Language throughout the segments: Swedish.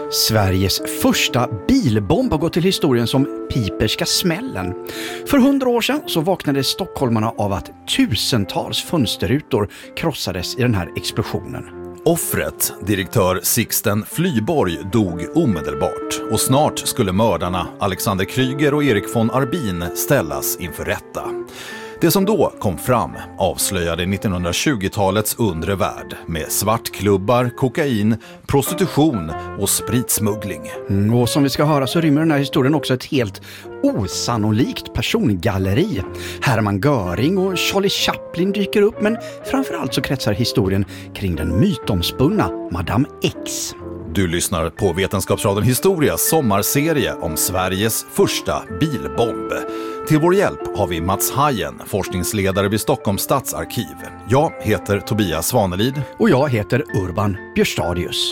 Sveriges första bilbomb har gått till historien som Piperska smällen. För 100 år sedan så vaknade stockholmarna av att tusentals fönsterrutor krossades i den här explosionen. Offret, direktör Sixten Flyborg, dog omedelbart och snart skulle mördarna Alexander Kryger och Erik von Arbin ställas inför rätta. Det som då kom fram avslöjade 1920-talets undre värld med svartklubbar, kokain, prostitution och spritsmuggling. Och som vi ska höra så rymmer den här historien också ett helt osannolikt persongalleri. Hermann Göring och Charlie Chaplin dyker upp, men framförallt så kretsar historien kring den mytomspunna Madame X. Du lyssnar på Vetenskapsradion Historias sommarserie om Sveriges första bilbomb. Till vår hjälp har vi Mats Hajen, forskningsledare vid Stockholms stadsarkiv. Jag heter Tobias Svanelid. Och jag heter Urban Björstadius.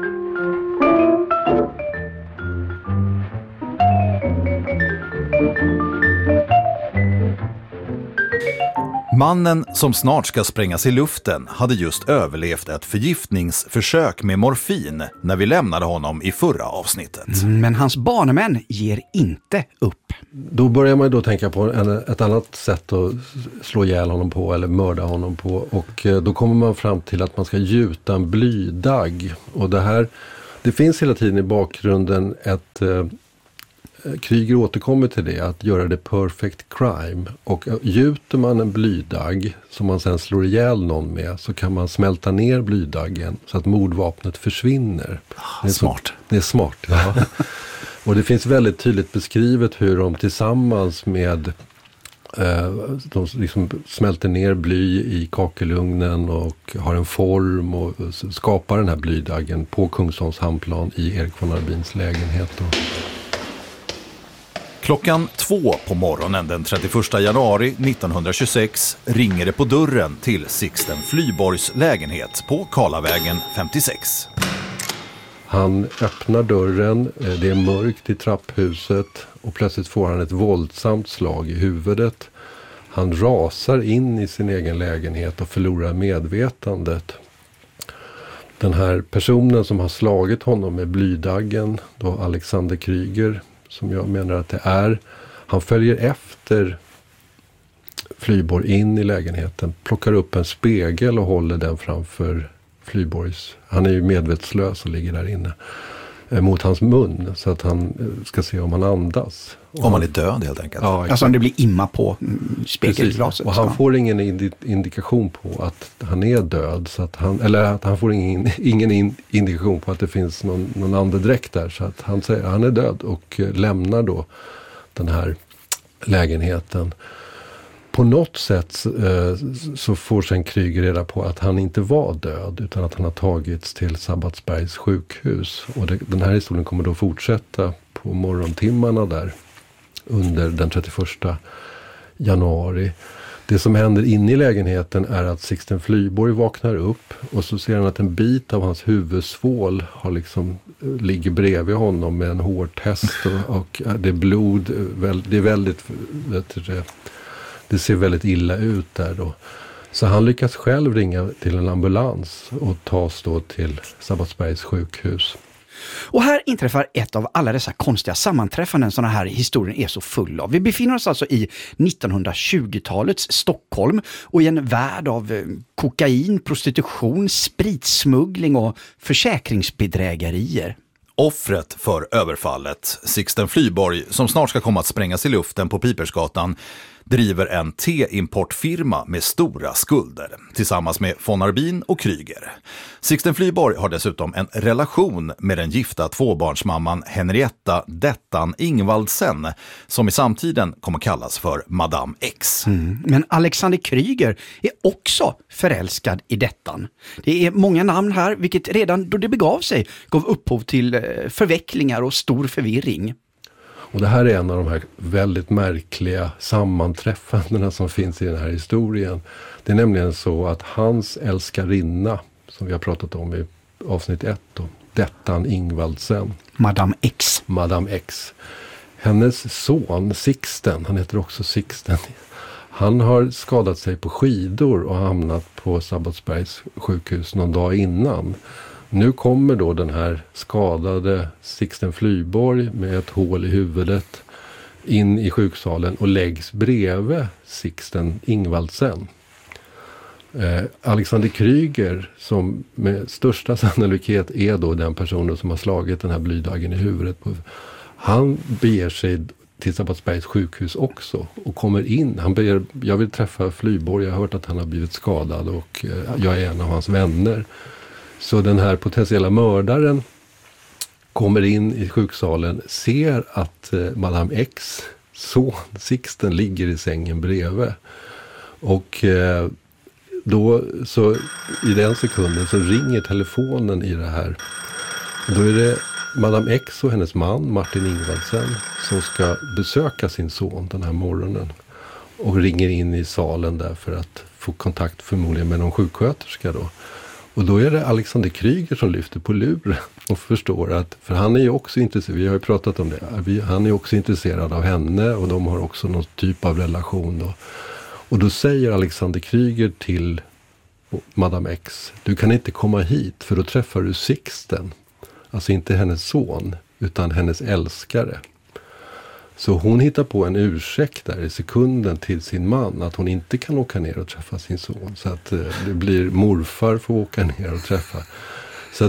Mannen som snart ska sprängas i luften hade just överlevt ett förgiftningsförsök med morfin när vi lämnade honom i förra avsnittet. Men hans banemän ger inte upp. Då börjar man ju då tänka på ett annat sätt att slå ihjäl honom på eller mörda honom på. Och då kommer man fram till att man ska gjuta en blydagg. Och det finns hela tiden i bakgrunden ett... Kryger återkommer till det, att göra det perfect crime. Och gjuter man en blydagg som man sen slår ihjäl någon med, så kan man smälta ner blydaggen så att mordvapnet försvinner. Det är smart. Det är smart, ja. Och det finns väldigt tydligt beskrivet hur de tillsammans med de liksom smälter ner bly i kakelugnen och har en form och skapar den här blydaggen på Kungsholms hamnplan i Erik von Arbins lägenhet då. Klockan 2 på morgonen den 31 januari 1926 ringer det på dörren till Sixten Flyborgs lägenhet på Karlavägen 56. Han öppnar dörren, det är mörkt i trapphuset och plötsligt får han ett våldsamt slag i huvudet. Han rasar in i sin egen lägenhet och förlorar medvetandet. Den här personen som har slagit honom med blydaggen, då Alexander Kryger, som jag menar att det är, han följer efter Flyborg in i lägenheten, plockar upp en spegel och håller den framför Flyborgs, han är ju medvetslös och ligger där inne, mot hans mun så att han ska se om han andas. Om han är död helt enkelt. Ja, alltså om det blir imma på spegelglaset. Och han får ingen indikation på att han är död, så att han får ingen indikation på att det finns någon andedräkt där, så att han säger att han är död och lämnar då den här lägenheten. På något sätt så får sen Kryger reda på att han inte var död utan att han har tagits till Sabbatsbergs sjukhus. Och den här historien kommer då fortsätta på morgontimmarna där under den 31 januari. Det som händer inne i lägenheten är att Sixten Flyborg vaknar upp och så ser han att en bit av hans huvudsvål ligger bredvid honom med en hårtest och det är blod. Det är väldigt... Det ser väldigt illa ut där då. Så han lyckas själv ringa till en ambulans och tas då till Sabbatsbergs sjukhus. Och här inträffar ett av alla dessa konstiga sammanträffanden sådana här historien är så full av. Vi befinner oss alltså i 1920-talets Stockholm och i en värld av kokain, prostitution, spritsmuggling och försäkringsbedrägerier. Offret för överfallet, Sixten Flyborg, som snart ska komma att sprängas i luften på Pipersgatan, driver en teimportfirma med stora skulder tillsammans med von Arbin och Kryger. Sixten Flyborg har dessutom en relation med den gifta tvåbarnsmamman Henrietta Dettan Ingvaldsen, som i samtiden kommer kallas för Madame X. Men Alexander Kryger är också förälskad i Dettan. Det är många namn här, vilket redan då det begav sig gav upphov till förvecklingar och stor förvirring. Och det här är en av de här väldigt märkliga sammanträffandena som finns i den här historien. Det är nämligen så att hans älskarinna, som vi har pratat om i avsnitt 1 då, Dettan Ingvaldsen. Madame X. Hennes son Sixten, han heter också Sixten, han har skadat sig på skidor och hamnat på Sabbatsbergs sjukhus någon dag innan. Nu kommer då den här skadade Sixten Flyborg med ett hål i huvudet in i sjuksalen och läggs bredvid Sixten Ingvaldsen. Alexander Kryger, som med största sannolikhet är då den personen som har slagit den här blydaggen i huvudet, han beger sig till Sabbatsbergs sjukhus också och kommer in. Han ber, jag vill träffa Flyborg, jag har hört att han har blivit skadad och jag är en av hans vänner. Så den här potentiella mördaren kommer in i sjuksalen, ser att Madame X son Sixten ligger i sängen bredvid. Och då så i den sekunden så ringer telefonen i det här. Då är det Madame X och hennes man Martin Ingvaldsen som ska besöka sin son den här morgonen. Och ringer in i salen där för att få kontakt förmodligen med någon sjuksköterska då. Och då är det Alexander Kryger som lyfter på luren och förstår att, för han är ju också intresserad, vi har ju pratat om det, han är också intresserad av henne och de har också någon typ av relation då. Och då säger Alexander Kryger till Madame X, du kan inte komma hit för då träffar du Sixten. Alltså inte hennes son utan hennes älskare. Så hon hittar på en ursäkt där i sekunden till sin man att hon inte kan åka ner och träffa sin son. Så att det blir morfar får åka ner och träffa. Så att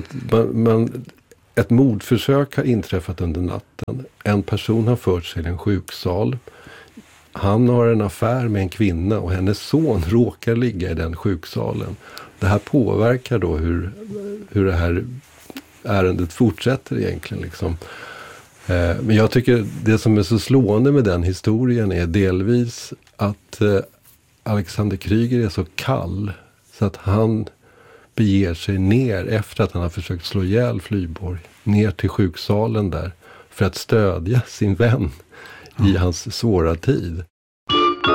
ett mordförsök har inträffat under natten. En person har fört sig till en sjuksal. Han har en affär med en kvinna och hennes son råkar ligga i den sjuksalen. Det här påverkar då hur det här ärendet fortsätter egentligen liksom. Men jag tycker det som är så slående med den historien är delvis att Alexander Kryger är så kall så att han beger sig ner efter att han har försökt slå ihjäl Flyborg ner till sjuksalen där för att stödja sin vän i hans svåra tid.